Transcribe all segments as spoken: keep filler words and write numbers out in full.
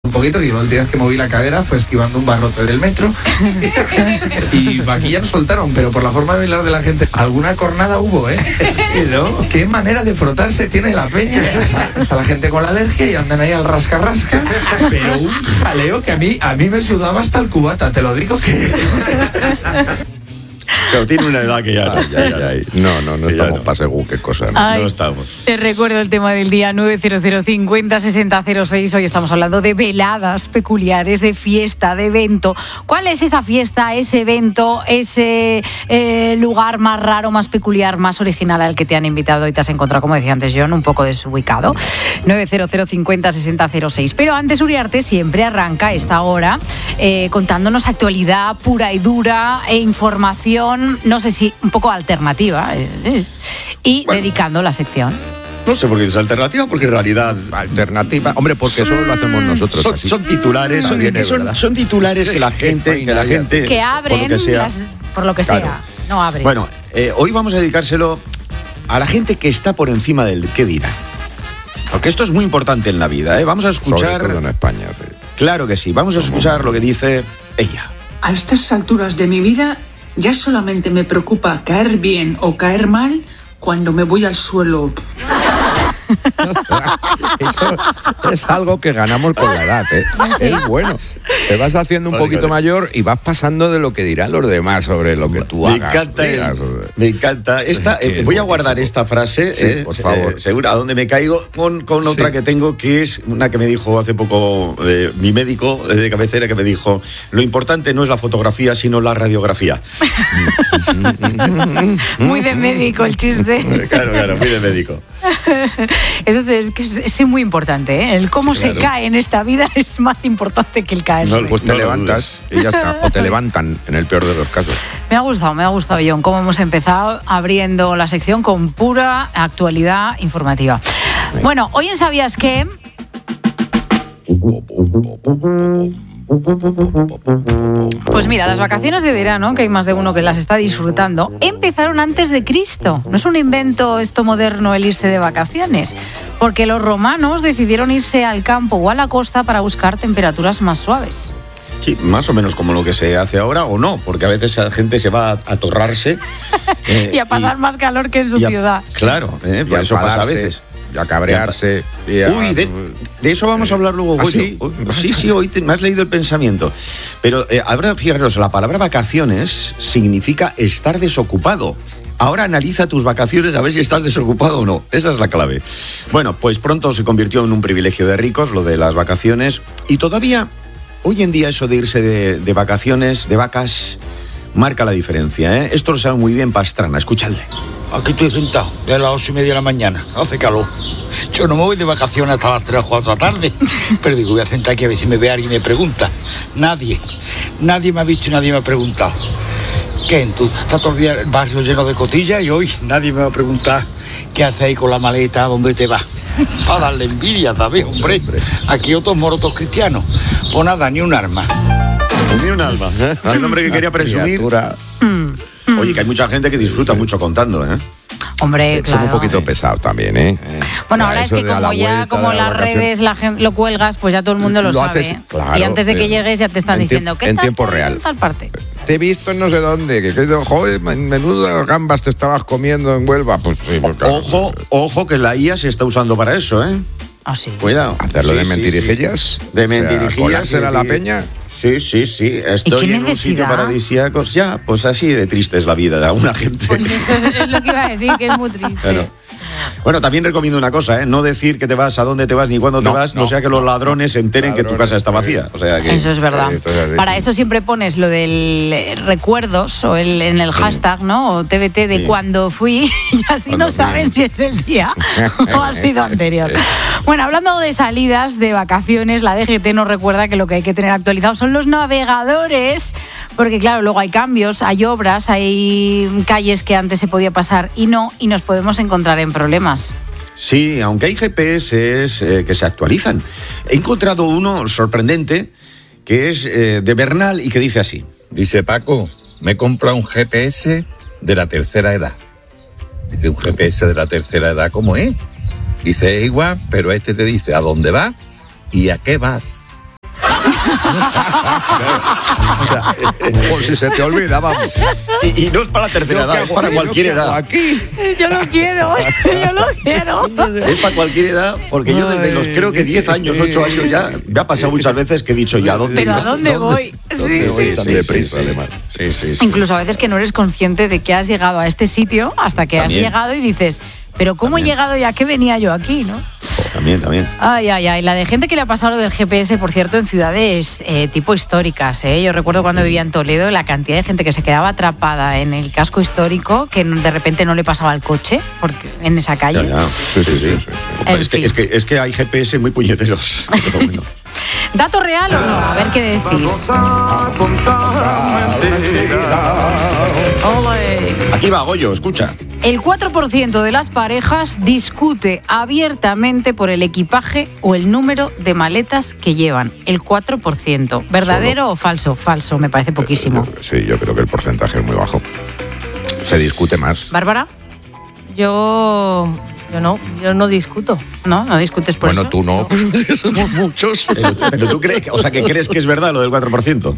un poquito, y la última vez que moví la cadera fue esquivando un barrote del metro. Y aquí ya nos soltaron, pero por la forma de bailar de la gente, alguna cornada hubo, ¿eh? ¿No? Qué manera de frotarse tiene la peña. Está la gente con la alergia y andan ahí al rasca-rasca, pero un jaleo que a mí, a mí me sudaba hasta el cubata, te lo digo que... Pero tiene una edad que ya... Ay, ay, ay. No, no, no estamos no. para según qué cosas. No, Ay, no estamos. Te recuerdo el tema del día nueve cero cero cincuenta sesenta cero seis. Hoy estamos hablando de veladas peculiares, de fiesta, de evento. ¿Cuál es esa fiesta, ese evento, ese eh, lugar más raro, más peculiar, más original al que te han invitado y te has encontrado, como decía antes John, un poco desubicado? nueve cero cero cincuenta sesenta cero seis. Pero antes, Uriarte siempre arranca esta hora eh, contándonos actualidad pura y dura e información, no sé si un poco alternativa, eh, eh, y bueno, dedicando la sección. No sé por qué es alternativa, porque en realidad... Alternativa, hombre, porque solo lo hacemos nosotros. Son, así. son titulares, son, También es son, verdad. son titulares que la gente, que la gente, que abren, por lo que sea, las, por lo que claro. sea, no abren. Bueno, eh, hoy vamos a dedicárselo a la gente que está por encima del qué dirá. Porque esto es muy importante en la vida, ¿eh? Vamos a escuchar... Sobre todo en España, sí. Claro que sí, vamos a escuchar lo que dice ella. A estas alturas de mi vida ya solamente me preocupa caer bien o caer mal cuando me voy al suelo. Eso es algo que ganamos con la edad, ¿eh? ¿Sí? Es bueno. Te vas haciendo un Vale, poquito vale. mayor y vas pasando de lo que dirán los demás sobre lo que tú Me hagas. encanta, digas, el- sobre- me encanta. Esta, Es que eh, voy es a guardar buenísimo. esta frase, Sí, eh, por favor. eh, seguro, a donde me caigo, con, con otra Sí. que tengo, que es una que me dijo hace poco eh, mi médico eh, de cabecera, que me dijo, lo importante no es la fotografía, sino la radiografía. Muy de médico el chiste. Eh, Claro, claro, muy de médico. Eso es, que es, es muy importante, ¿eh? El cómo Sí, se claro. cae en esta vida es más importante que el caer. No, Pues te No lo levantas y ya está. O te levantan, en el peor de los casos. Me ha gustado, me ha gustado, John, cómo hemos empezado abriendo la sección con pura actualidad informativa. Bueno, hoy en ¿Sabías qué? Pues mira, las vacaciones de verano, que hay más de uno que las está disfrutando, empezaron antes de Cristo. No es un invento esto moderno el irse de vacaciones, porque los romanos decidieron irse al campo o a la costa para buscar temperaturas más suaves. Sí, más o menos como lo que se hace ahora o no, porque a veces la gente se va a atorrarse. eh, Y a pasar más calor que en su y a- ciudad. Claro, eh, Y por a eso pasa a enfadarse, veces. y a cabrearse. y a- Uy, de, de eso vamos a hablar luego, ¿Ah, Goyo. sí? Hoy- Sí, sí, hoy te- me has leído el pensamiento. Pero eh, ahora, fijaros, la palabra vacaciones significa estar desocupado. Ahora analiza tus vacaciones a ver si estás desocupado o no. Esa es la clave. Bueno, pues pronto se convirtió en un privilegio de ricos, lo de las vacaciones. Y todavía, hoy en día, eso de irse de, de vacaciones, de vacas, marca la diferencia, ¿eh? Esto lo sabe muy bien Pastrana, escuchadle. Aquí estoy sentado, ya a las ocho y media de la mañana, hace calor. Yo no me voy de vacaciones hasta las tres o cuatro de la tarde, pero digo, voy a sentar aquí a ver si me ve alguien y me pregunta. Nadie, nadie me ha visto y nadie me ha preguntado. ¿Qué entonces? Está todo el día el barrio lleno de cotillas y hoy nadie me va a preguntar qué hace ahí con la maleta, dónde te vas. Para darle envidia, ¿sabes, hombre? Aquí otros morotos cristianos. Pues nada, ni un arma. Ni un alma. El hombre que quería presumir. Criatura. Oye, que hay mucha gente que disfruta mucho contando, ¿eh? Hombre, Son claro. un poquito pesados también, ¿eh? Bueno, O sea, ahora es eso que de a la como ya, vuelta como de la las vacación- redes la gente, lo cuelgas, pues ya todo el mundo lo, Lo sabe. haces, claro, y antes de que eh, llegues ya te están en diciendo tiemp- ¿qué en tal tiempo tal- real. tal parte? Te he visto en no sé dónde, que, que joder, menudo gambas te estabas comiendo en Huelva. Pues sí, pues claro. Ojo, ojo que la I A se está usando para eso, ¿eh? Ah, sí. Cuidado. Hacerlo Sí, de sí, mentirijillas. sí. De O sea, mentirijillas. colársela a la decir, peña. Sí, sí, sí. ¿Y Estoy qué en un sitio necesidad? paradisíaco. Ya, pues así de triste es la vida de alguna gente. Pues eso es lo que iba a decir, que es muy triste. Claro. Bueno, también recomiendo una cosa, ¿eh? No decir que te vas, a dónde te vas, ni cuándo te No, vas, no, no, sea que los ladrones se enteren que tu Ladrones, casa está vacía. O sea que... Eso es verdad. Sí, entonces, Para sí. eso siempre pones lo del eh, recuerdos o el, en el hashtag, ¿no? O T B T de Sí. cuando fui y así Cuando no fui. saben si es el día o ha sido anterior. Bueno, hablando de salidas, de vacaciones, la D G T nos recuerda que lo que hay que tener actualizado son los navegadores, porque claro, luego hay cambios, hay obras, hay calles que antes se podía pasar y no, y nos podemos encontrar en problemas. Sí, aunque hay G P S eh, que se actualizan. He encontrado uno sorprendente que es eh, de Bernal y que dice así. Dice Paco, me compra un G P S de la tercera edad. Dice, un G P S de la tercera edad, ¿cómo es? Dice, es igual, pero este te dice a dónde vas y a qué vas. O sea, por si se te olvida, vamos. Y, y no es para la tercera edad, es para cualquier edad. Aquí. Yo lo quiero, yo lo quiero. Es para cualquier edad, porque yo desde los creo que diez años, ocho años ya, me ha pasado muchas veces que he dicho ya, ¿dónde ¿Pero a iba? dónde voy? ¿Dónde Sí, voy sí, tan sí, deprisa, sí, sí. además? Sí, sí, sí. Incluso a veces que no eres consciente de que has llegado a este sitio hasta que También. has llegado y dices, pero ¿cómo También. he llegado y a qué venía yo aquí, no? También, también. Ay, ay, ay. La de gente que le ha pasado lo del G P S, por cierto, en ciudades eh, tipo históricas. ¿eh? Yo recuerdo cuando vivía en Toledo la cantidad de gente que se quedaba atrapada en el casco histórico, que de repente no le pasaba el coche porque en esa calle. Ya, ya. Sí, sí, sí. En Es que, fin. es, que, es que hay G P S muy puñeteros. Pero bueno. ¿Dato real o no? A ver qué decís. Ole. Aquí va Goyo, escucha. El cuatro por ciento de las parejas discute abiertamente por el equipaje o el número de maletas que llevan. El cuatro por ciento. ¿Verdadero Solo. o falso? Falso, me parece poquísimo. Sí, yo creo que el porcentaje es muy bajo. Se discute más. ¿Bárbara? Yo, yo no, yo no discuto. ¿No? ¿No discutes por Bueno, eso? tú no, pues somos muchos. Pero, pero tú crees, que- o sea, que crees que es verdad lo del cuatro por ciento.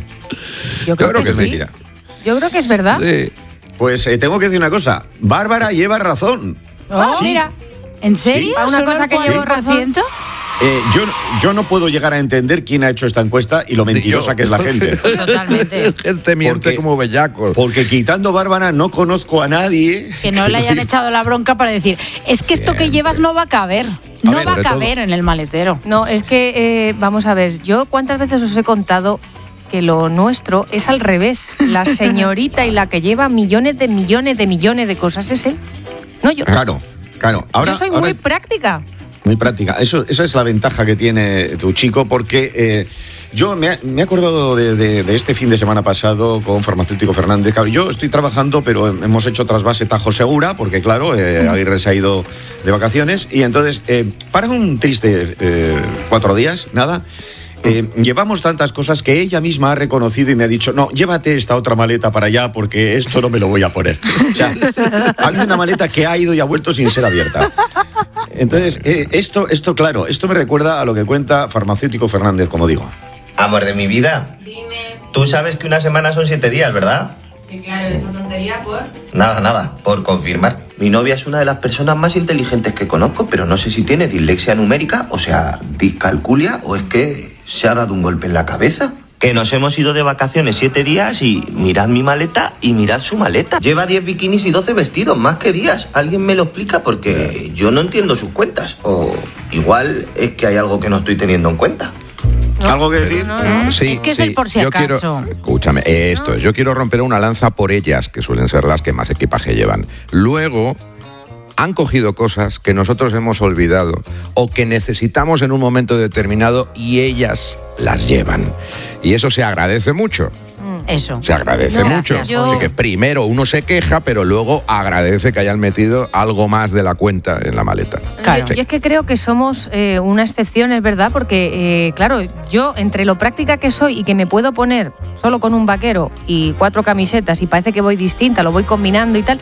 Yo creo, creo que es sí. mentira. Yo creo que es verdad. Sí. Pues eh, tengo que decir una cosa. Bárbara lleva razón. Oh, mira. ¿En serio? ¿Para una ¿Solo cosa el que cuatro llevo por razón? ciento? Eh, yo, yo no puedo llegar a entender quién ha hecho esta encuesta y lo mentirosa Yo. que es la gente. Totalmente. Gente miente Porque- como bellacos. Porque quitando Bárbara no conozco a nadie. Que no le hayan echado la bronca para decir, es que esto que Siempre. llevas no va a caber. No ver, va a sobre todo- caber en el maletero. No, es que, eh, vamos a ver, yo cuántas veces os he contado que lo nuestro es al revés. La señorita y la que lleva millones de millones de millones de cosas es él. No, yo. Claro, claro. Ahora, yo soy ahora- muy práctica. Muy práctica. Eso, esa es la ventaja que tiene tu chico, porque eh, yo me, me he acordado de, de- de este fin de semana pasado con Farmacéutico Fernández. Claro, yo estoy trabajando, pero hemos hecho trasvase Tajo Segura, porque claro, eh, Aguirre se ha ido de vacaciones. Y entonces, eh, para un triste eh, cuatro días, nada. Eh, llevamos tantas cosas que ella misma ha reconocido y me ha dicho, no, llévate esta otra maleta para allá porque esto no me lo voy a poner. O sea, hay una maleta que ha ido y ha vuelto sin ser abierta. Entonces, eh, esto, esto, claro, esto me recuerda a lo que cuenta Farmacéutico Fernández, como digo. Amor de mi vida. Dime. Tú sabes que una semana son siete días, ¿verdad? Sí, claro, esa tontería por... Nada, nada, por confirmar. Mi novia es una de las personas más inteligentes que conozco, pero no sé si tiene dislexia numérica, o sea, discalculia, o es que se ha dado un golpe en la cabeza. Que nos hemos ido de vacaciones siete días y mirad mi maleta y mirad su maleta. Lleva diez bikinis y doce vestidos, más que días. ¿Alguien me lo explica? Porque yo no entiendo sus cuentas. O igual es que hay algo que no estoy teniendo en cuenta. ¿Algo que decir? No, no. Sí, Es que es sí. el por si Yo acaso. quiero- escúchame, esto es, yo quiero romper una lanza por ellas, que suelen ser las que más equipaje llevan. Luego, han cogido cosas que nosotros hemos olvidado o que necesitamos en un momento determinado y ellas las llevan. Y eso se agradece mucho. Eso. Se agradece No, mucho. gracias, yo- Así que primero uno se queja, pero luego agradece que hayan metido algo más de la cuenta en la maleta. Claro. Yo, yo es que creo que somos eh, una excepción, es verdad, porque, eh, claro, yo entre lo práctica que soy y que me puedo poner solo con un vaquero y cuatro camisetas y parece que voy distinta, lo voy combinando y tal,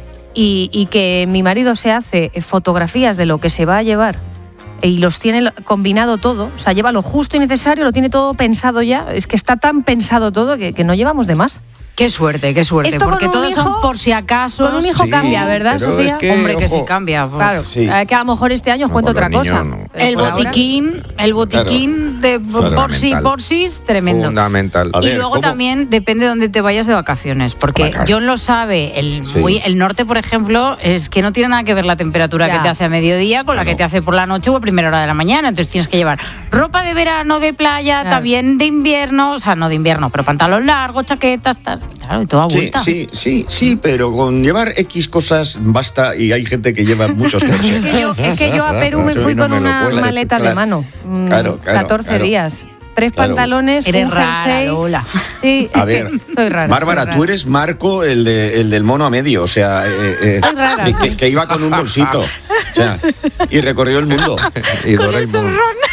y, y que mi marido se hace fotografías de lo que se va a llevar y los tiene lo- combinado todo, o sea, lleva lo justo y necesario, lo tiene todo pensado ya, es que está tan pensado todo que, que no llevamos de más. Qué suerte, qué suerte. Esto porque con un todos hijo- son por si acaso. Con un hijo Sí, cambia, ¿verdad, pero Sofía? es que, Hombre, que ojo, sí cambia. pues. Claro, Sí. eh, que a lo mejor este año os No, cuento con otra los cosa. niños no. Pero El por ahora- botiquín, el botiquín de por si, Fundamental. por si, tremendo. Fundamental. A Y ver, luego ¿cómo? también depende de dónde te vayas de vacaciones, porque Hombre, claro. John lo sabe, el, Sí. muy- el norte, por ejemplo, es que no tiene nada que ver la temperatura Ya. que te hace a mediodía con la que te hace por la noche o a primera hora de la mañana, entonces tienes que llevar ropa de verano, de playa, Claro. también de invierno, o sea, no de invierno, pero pantalón largo, chaquetas, tal, claro, y todo a Sí, vuelta. sí, sí, sí, pero con llevar X cosas basta y hay gente que lleva muchos Es corsés. que, yo, es que yo a Perú me Yo fui no con me lo una cuela. maleta de Claro. mano. Mm, Claro, claro, catorce claro. días. Tres Claro. pantalones, Eres un rara, jersey. Lola. Sí, A es ver, que soy rara. Bárbara, soy tú rara. eres Marco, el, de, el del mono a medio, o sea, eh, eh, Soy rara. que, que- que iba con un bolsito, o sea, y recorrió el mundo. Y Con el Doraemon. zorrón.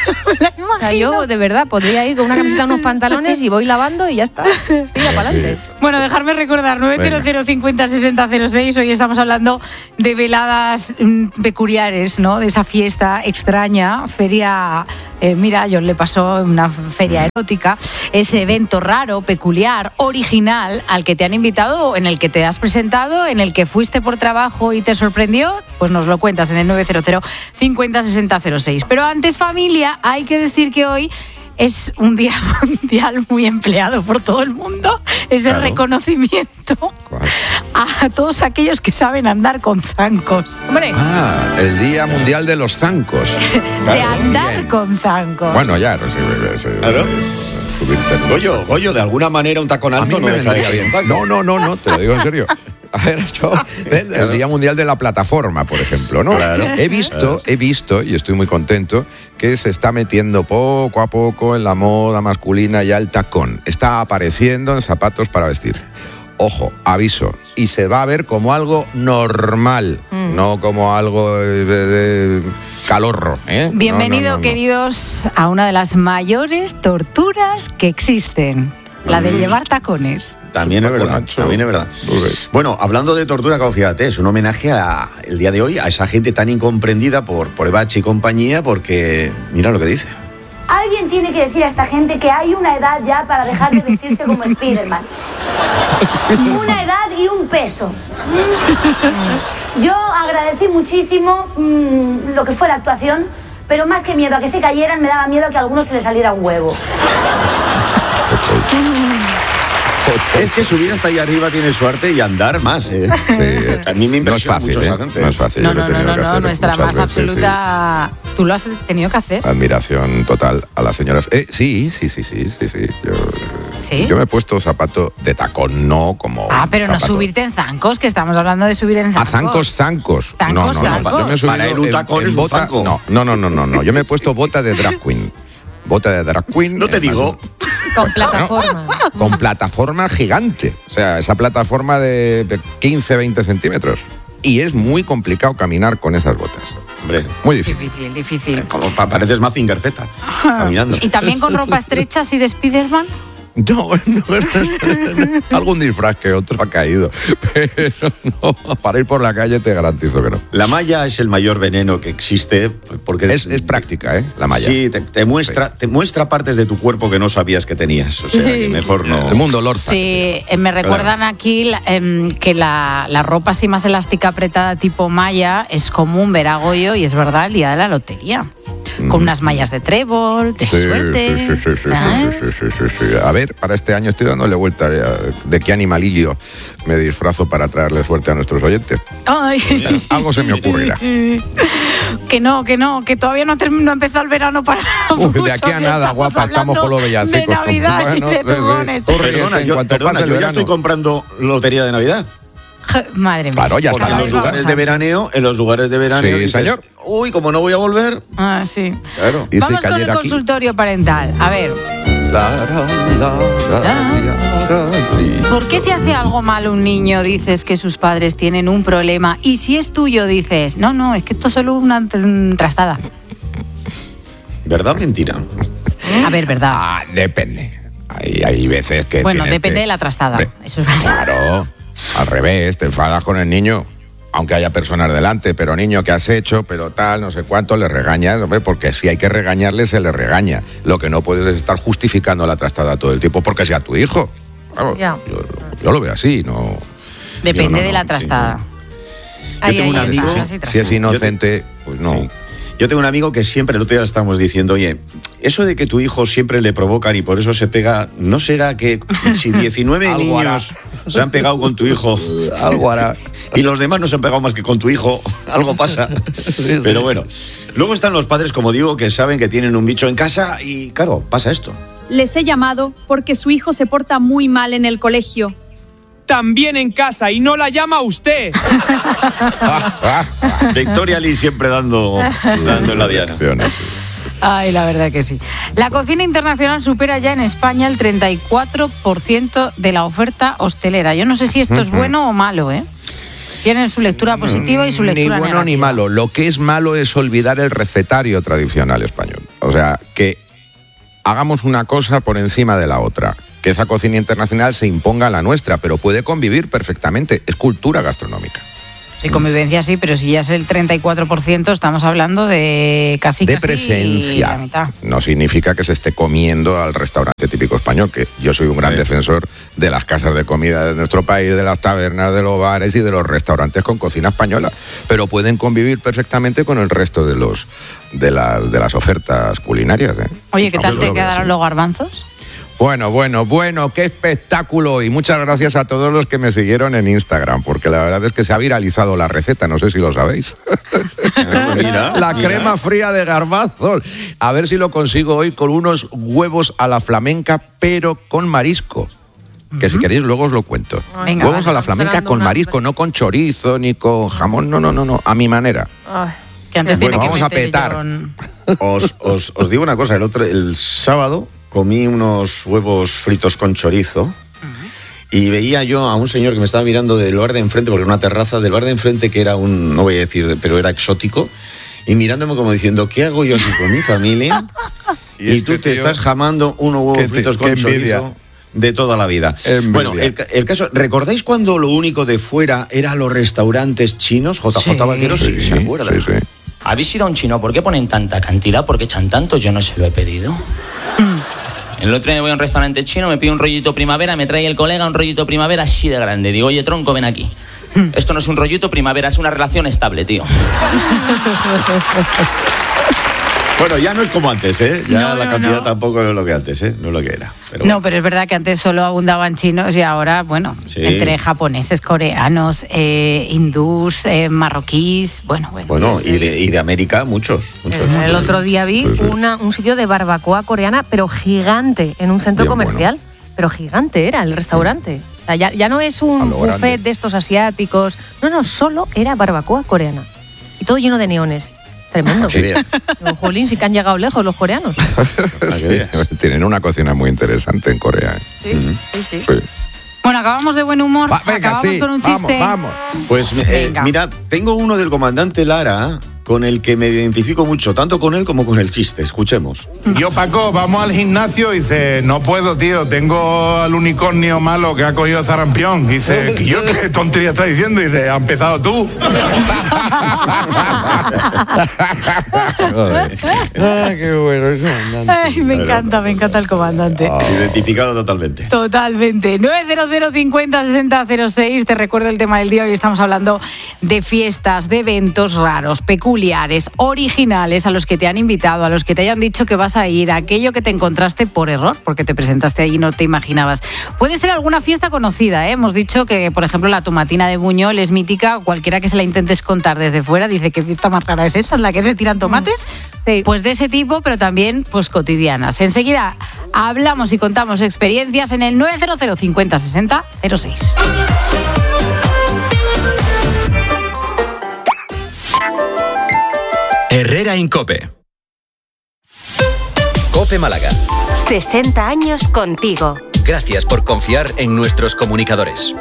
O sea, yo de verdad podría ir con una camiseta, unos pantalones y voy lavando y ya está. Tira para adelante. Bueno, dejarme recordar, nueve cero cero cincuenta sesenta cero seis. Hoy estamos hablando de veladas mm, peculiares, ¿no? De esa fiesta extraña, feria. Eh, mira, a John le pasó una feria erótica. Ese evento raro, peculiar, original, al que te han invitado, en el que te has presentado, en el que fuiste por trabajo y te sorprendió, pues nos lo cuentas en el nueve cero cero cincuenta sesenta cero seis. Pero antes, familia, hay que decir que hoy es un día mundial muy empleado por todo el mundo. Es el Claro. reconocimiento ¿Cuál? a todos aquellos que saben andar con zancos. Hombre, Ah, el Día Mundial de los Zancos. De Claro, andar bien. con zancos. Bueno, ya, no sé, sí, Claro. subirte en un- Goyo, Goyo, de alguna manera un tacón A mí alto no me deja de vendría ser bien. un zaco. No, no, no, no, te lo digo en serio. A ver, yo, el, el Día Mundial de la Plataforma, por ejemplo, ¿no? Claro. He visto, he visto, y estoy muy contento, que se está metiendo poco a poco en la moda masculina ya el tacón. Está apareciendo en zapatos para vestir. Ojo, aviso, y se va a ver como algo normal, Mm. no como algo de, de calorro. ¿eh? No, Bienvenido, no, no, no. queridos, a una de las mayores torturas que existen. La de llevar tacones. También es Paco verdad, Nacho. también es verdad. Uy. Bueno, hablando de tortura, como fíjate, es un homenaje a el día de hoy a esa gente tan incomprendida por, por Evachi y compañía, porque mira lo que dice. Alguien tiene que decir a esta gente que hay una edad ya para dejar de vestirse como Spiderman. Una edad y un peso. Yo agradecí muchísimo mmm, lo que fue la actuación, pero más que miedo a que se cayeran, me daba miedo a que a algunos se les saliera un huevo. Es que subir hasta ahí arriba tiene suerte y andar más. ¿eh? Sí. A mí me No es impresiona fácil, mucho ¿eh? esa gente. No es fácil. No, yo lo no, he no, tenido no, que no, hacer nuestra muchas más veces, sí. absoluta. Tú lo has tenido que hacer. Admiración total a las señoras. Eh, sí, sí, sí, sí, sí, sí. Yo, ¿Sí? yo me he puesto zapato de tacón, no como. Ah, pero no zapato- subirte en zancos, que estamos hablando de subir en A zancos. zancos, zancos. Zancos, no, no, no. zancos. Yo me he subido Para él un en- tacón en es un bota- zanco. No, no, no, no, no, no. Yo me he puesto bota de drag queen. Bota de drag queen. No te eh, digo. con plataforma. Con plataforma gigante. O sea, esa plataforma de quince, veinte centímetros. Y es muy complicado caminar con esas botas. Hombre, Muy difícil. Difícil, difícil. como pa- pareces Mazinger Z, caminando. ¿Y también con ropa estrecha así de Spiderman? No, no, no, algún disfraz que otro ha caído, pero no, para ir por la calle te garantizo que no. La malla es el mayor veneno que existe porque Es, es práctica, ¿eh? La malla. Sí, te, te muestra, te muestra partes de tu cuerpo que no sabías que tenías. O sea, que mejor no. El mundo Lorza. Sí, eh, me recuerdan aquí la- em, que la, la ropa así más elástica apretada tipo malla es común ver a Goyo, y es verdad, el día de la lotería. Con unas mallas de trébol, de Sí, suerte. sí, sí, sí, sí, ¿Ah? sí, sí, sí, sí, sí. A ver, para este año estoy dándole vuelta a- de qué animalillo me disfrazo para traerle suerte a nuestros oyentes. Ay. Algo se me ocurrirá. Que no, que no, que todavía no, term- no ha empezado el verano para Uy, de muchos, aquí a que nada, estamos guapa, estamos hablando con los de villancicos. Navidad Bueno, y de sí, sí. turbones. Tú ríete, Perdona, en yo, cuanto perdona, pase el yo ya verano. estoy comprando lotería de Navidad. Madre mía. Claro, ya Porque está. en Vamos los a lugares ver. de veraneo, en los lugares de veraneo. Sí, dices, señor. Uy, como no voy a volver. Ah, sí. Claro. Y si Vamos con el cayera aquí. consultorio parental. A ver, La, la, la, la, la, la. ¿por qué si hace algo mal un niño dices que sus padres tienen un problema, y si es tuyo dices, no, no, es que esto es solo una tr- trastada? ¿Verdad o mentira? A ver, verdad. Ah, depende. Hay, hay veces que. Bueno, tienes depende que- de la trastada. Hombre, Eso es verdad. Claro, al revés, te enfadas con el niño, aunque haya personas delante, pero niño, ¿qué has hecho? Pero tal, no sé cuánto, le regañas, hombre, porque si hay que regañarle, se le regaña. Lo que no puedes es estar justificando la trastada todo el tiempo porque sea tu hijo. Claro, Ya. yo, yo lo veo así, no. Depende yo no, de no, la sí, trastada. Ahí, tengo ahí, un ahí, amigo- trastadas y Si es trastadas. inocente, pues no. Sí. Yo tengo un amigo que siempre, el otro día le estábamos diciendo, oye, eso de que tu hijo siempre le provocan y por eso se pega, ¿no será que si diecinueve Algo hará. niños se han pegado con tu hijo, Algo hará. y los demás no se han pegado más que con tu hijo, algo pasa? Pero bueno, luego están los padres, como digo, que saben que tienen un bicho en casa y claro, pasa esto. Les he llamado porque su hijo se porta muy mal en el colegio. También en casa y no la llama usted. Victoria Lee siempre dando, dando en la diana. Ay, la verdad que sí. La cocina internacional supera ya en España el treinta y cuatro por ciento de la oferta hostelera. Yo no sé si esto es Ujú. bueno o malo, ¿eh? Tienen su lectura positiva y su lectura Ni bueno negativa. ni malo. Lo que es malo es olvidar el recetario tradicional español. O sea, que hagamos una cosa por encima de la otra. Que esa cocina internacional se imponga a la nuestra, pero puede convivir perfectamente. Es cultura gastronómica. Sí, convivencia sí, pero si ya es el treinta y cuatro por ciento, estamos hablando de casi, de casi presencia. la mitad. No significa que se esté comiendo al restaurante típico español, que yo soy un gran sí. defensor de las casas de comida de nuestro país, de las tabernas, de los bares y de los restaurantes con cocina española, pero pueden convivir perfectamente con el resto de los de las de las ofertas culinarias. ¿eh? Oye, ¿qué tal Yo te creo que quedaron sí. los garbanzos? Bueno, bueno, bueno, qué espectáculo. Y muchas gracias a todos los que me siguieron en Instagram, porque la verdad es que se ha viralizado la receta, no sé si lo sabéis. Mira, la mira. crema fría de garbanzos. A ver si lo consigo hoy con unos huevos a la flamenca, pero con marisco. Que si queréis luego os lo cuento. Venga, huevos vale, a la flamenca con una- marisco, no con chorizo ni con jamón, no, no, no, no, a mi manera. Ay, Que antes Bueno, tiene que vamos a meter petar. John. Os, os, os digo una cosa, el otro, el sábado comí unos huevos fritos con chorizo y veía yo a un señor que me estaba mirando del bar de enfrente, porque era una terraza del bar de enfrente que era un, no voy a decir, pero era exótico, y mirándome como diciendo, ¿qué hago yo aquí con mi familia? y Y este tú te tío, estás jamando unos huevos qué te- fritos con qué envidia. chorizo de toda la vida. Envidia. Bueno, el, ca- el caso, ¿recordáis cuando lo único de fuera eran los restaurantes chinos? J J Sí. Vaquero, sí, ¿se acuerdan? Sí, sí. ¿Habéis ido a un chino? ¿Por qué ponen tanta cantidad? ¿Por qué echan tanto? Yo no se lo he pedido. El otro día voy a un restaurante chino, me pido un rollito primavera, me trae el colega un rollito primavera así de grande. Digo, oye, tronco, ven aquí. Esto no es un rollito primavera, es una relación estable, tío. Bueno, ya no es como antes, ¿eh? Ya No, la no, cantidad no. tampoco es lo que antes, ¿eh? No es lo que era. Pero No, pero es verdad que antes solo abundaban chinos y ahora, bueno, Sí. entre japoneses, coreanos, eh, hindús, eh, marroquíes, bueno, bueno. Bueno, y de, y de América muchos, muchos. el muchos. otro día vi Sí, sí. una, un sitio de barbacoa coreana, pero gigante, en un centro Bien comercial. Pero gigante era el restaurante. O sea, ya, ya no es A un lo buffet grande. de estos asiáticos. No, no, solo era barbacoa coreana. Y todo lleno de neones. Tremendo. Sí, bien. Digo, jolín, sí que han llegado lejos los coreanos. Sí, tienen una cocina muy interesante en Corea. ¿eh? Sí, sí, sí. Sí. Bueno, acabamos de buen humor, Va, venga, acabamos sí, con un vamos, chiste. vamos. Pues eh, Venga. mira, tengo uno del comandante Lara con el que me identifico mucho, tanto con él como con el chiste. Escuchemos. Yo, Paco, vamos al gimnasio y dice, no puedo, tío, tengo al unicornio malo que ha cogido zarampión. Dice, ¿y yo qué tontería estás diciendo? Dice, ¿ha empezado tú? Joder. Ah, qué bueno eso. Ay, me encanta, me encanta el comandante. Identificado totalmente. Totalmente. nueve cero cero cincuenta sesenta cero seis. Te recuerdo el tema del día. Hoy estamos hablando de fiestas, de eventos raros, peculiares, originales, a los que te han invitado, a los que te hayan dicho que vas a ir, a aquello que te encontraste por error, porque te presentaste ahí y no te imaginabas. Puede ser alguna fiesta conocida, ¿eh? Hemos dicho que, por ejemplo, la tomatina de Buñol es mítica. Cualquiera que se la intentes contar desde fuera dice, ¿qué fiesta más rara es esa? ¿En la que se tiran tomates? Sí. Pues de ese tipo, pero también pues cotidianas. Enseguida hablamos y contamos experiencias en el nueve cero cero cincuenta sesenta cero seis. Herrera Incope. Cope Málaga. sesenta años contigo. Gracias por confiar en nuestros comunicadores.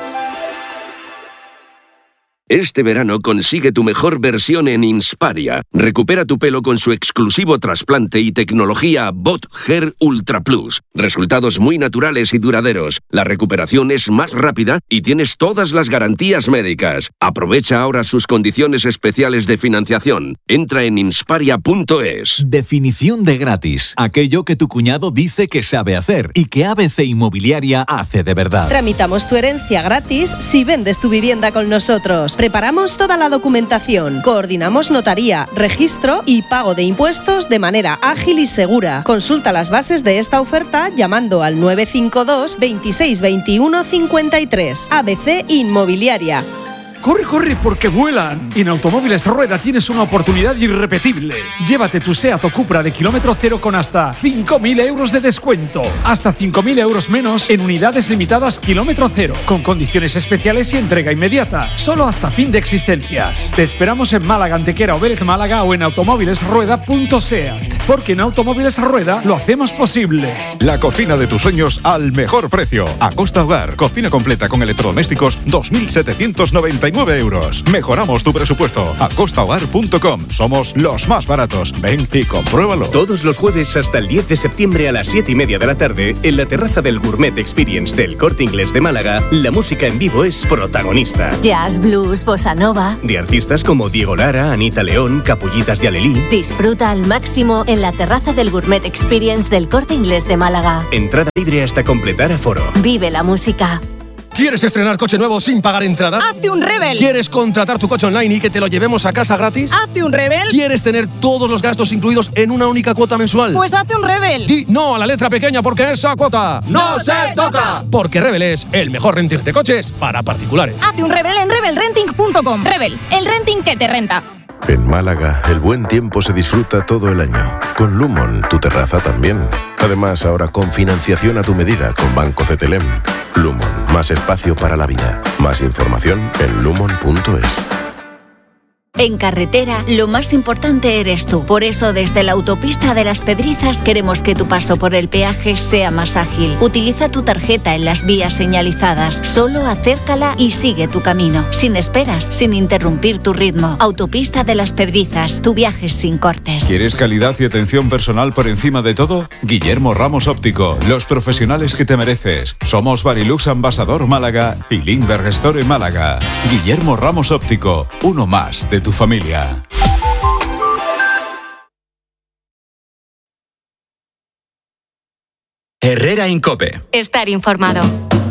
Este verano consigue tu mejor versión en Insparia. Recupera tu pelo con su exclusivo trasplante y tecnología Bot Hair Ultra Plus. Resultados muy naturales y duraderos. La recuperación es más rápida y tienes todas las garantías médicas. Aprovecha ahora sus condiciones especiales de financiación. Entra en insparia punto es. Definición de gratis. Aquello que tu cuñado dice que sabe hacer y que A B C Inmobiliaria hace de verdad. Tramitamos tu herencia gratis si vendes tu vivienda con nosotros. Preparamos toda la documentación. Coordinamos notaría, registro y pago de impuestos de manera ágil y segura. Consulta las bases de esta oferta llamando al nueve cinco dos, veintiséis veintiuno cincuenta y tres. A B C Inmobiliaria. Corre, corre, porque vuelan. En Automóviles Rueda tienes una oportunidad irrepetible. Llévate tu SEAT o Cupra de kilómetro cero con hasta cinco mil euros de descuento. Hasta cinco mil euros menos en unidades limitadas kilómetro cero, con condiciones especiales y entrega inmediata. Solo hasta fin de existencias. Te esperamos en Málaga, Antequera o Vélez Málaga o en automóviles rueda punto seat. Porque en Automóviles Rueda lo hacemos posible. La cocina de tus sueños al mejor precio. Acosta Hogar, cocina completa con electrodomésticos, dos mil setecientos noventa y y nueve euros. Mejoramos tu presupuesto. Acostahogar punto com. Somos los más baratos. Ven y compruébalo. Todos los jueves hasta el diez de septiembre a las siete y media de la tarde, en la terraza del Gourmet Experience del Corte Inglés de Málaga, la música en vivo es protagonista. Jazz, blues, bossa nova. De artistas como Diego Lara, Anita León, Capullitas de Alelí. Disfruta al máximo en la terraza del Gourmet Experience del Corte Inglés de Málaga. Entrada libre hasta completar aforo. Vive la música. ¿Quieres estrenar coche nuevo sin pagar entrada? ¡Hazte un Rebel! ¿Quieres contratar tu coche online y que te lo llevemos a casa gratis? ¡Hazte un Rebel! ¿Quieres tener todos los gastos incluidos en una única cuota mensual? Pues hazte un Rebel. Di no a la letra pequeña porque esa cuota ¡no se toca! Porque Rebel es el mejor renting de coches para particulares. Hazte un Rebel en rebel renting punto com. Rebel, el renting que te renta. En Málaga, el buen tiempo se disfruta todo el año. Con Lumon, tu terraza también. Además, ahora con financiación a tu medida con Banco Cetelem. Lumon, más espacio para la vida. Más información en lumon punto es. En carretera, lo más importante eres tú. Por eso, desde la autopista de Las Pedrizas queremos que tu paso por el peaje sea más ágil. Utiliza tu tarjeta en las vías señalizadas. Solo acércala y sigue tu camino. Sin esperas, sin interrumpir tu ritmo. Autopista de Las Pedrizas, tu viaje sin cortes. ¿Quieres calidad y atención personal por encima de todo? Guillermo Ramos Óptico, los profesionales que te mereces. Somos Barilux Ambasador Málaga y Lindbergh Store Málaga. Guillermo Ramos Óptico, uno más de tu familia. Herrera Incope. Estar informado.